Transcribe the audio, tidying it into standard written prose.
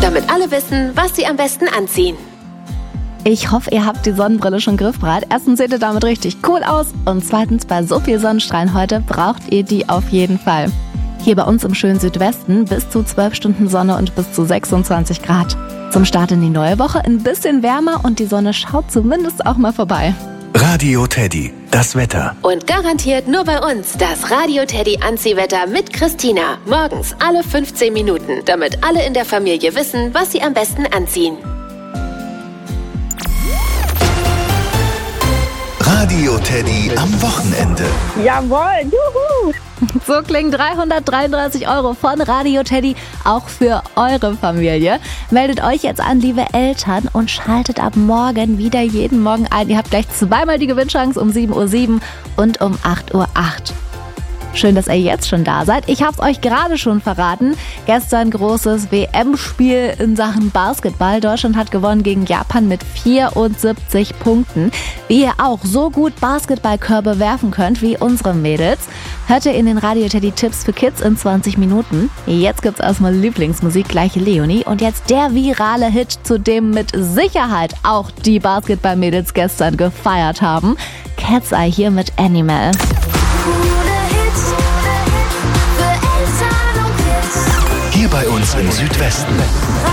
damit alle wissen, was sie am besten anziehen. Ich hoffe, ihr habt die Sonnenbrille schon griffbereit. Erstens seht ihr damit richtig cool aus und zweitens, bei so viel Sonnenstrahlen heute braucht ihr die auf jeden Fall. Hier bei uns im schönen Südwesten bis zu 12 Stunden Sonne und bis zu 26 Grad. Zum Start in die neue Woche ein bisschen wärmer und die Sonne schaut zumindest auch mal vorbei. Radio Teddy, das Wetter. Und garantiert nur bei uns das Radio Teddy Anziehwetter mit Christina. Morgens alle 15 Minuten, damit alle in der Familie wissen, was sie am besten anziehen. Radio Teddy am Wochenende. Jawohl, juhu! So klingen 333 € von Radio Teddy auch für eure Familie. Meldet euch jetzt an, liebe Eltern, und schaltet ab morgen wieder jeden Morgen ein. Ihr habt gleich zweimal die Gewinnchance um 7:07 Uhr und um 8:08 Uhr. Schön, dass ihr jetzt schon da seid. Ich habe es euch gerade schon verraten. Gestern großes WM-Spiel in Sachen Basketball. Deutschland hat gewonnen gegen Japan mit 74 Punkten. Wie ihr auch so gut Basketballkörbe werfen könnt wie unsere Mädels, hört ihr in den Radio Teddy Tipps für Kids in 20 Minuten. Jetzt gibt's erstmal Lieblingsmusik, gleiche Leonie. Und jetzt der virale Hit, zu dem mit Sicherheit auch die Basketballmädels gestern gefeiert haben. Cat's Eye hier mit Animal. Hier bei uns im Südwesten.